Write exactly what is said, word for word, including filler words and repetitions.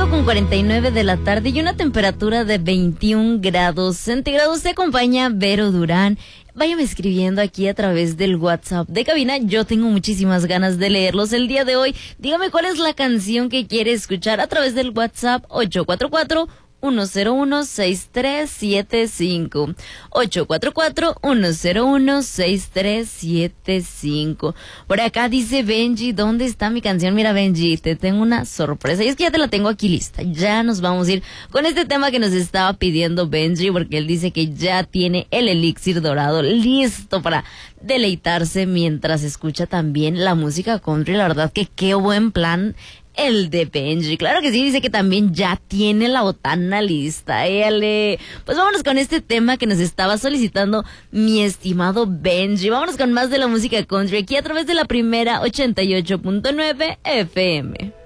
cinco con cuarenta y nueve de la tarde y una temperatura de veintiún grados centígrados. Se acompaña Vero Durán. Váyame escribiendo aquí a través del WhatsApp de cabina. Yo tengo muchísimas ganas de leerlos el día de hoy. Dígame cuál es la canción que quiere escuchar a través del WhatsApp ocho cuatro cuatro, uno cero uno, seis tres siete cinco. ocho cuatro cuatro, uno cero uno, seis tres siete cinco. Por acá dice Benji, ¿dónde está mi canción? Mira, Benji, te tengo una sorpresa. Y es que ya te la tengo aquí lista. Ya nos vamos a ir con este tema que nos estaba pidiendo Benji, porque él dice que ya tiene el elixir dorado listo para deleitarse mientras escucha también la música country. La verdad que qué buen plan el de Benji. Claro que sí, dice que también ya tiene la botana lista. Éale. Pues vámonos con este tema que nos estaba solicitando mi estimado Benji. Vámonos con más de la música country aquí a través de la primera ochenta y ocho punto nueve F M.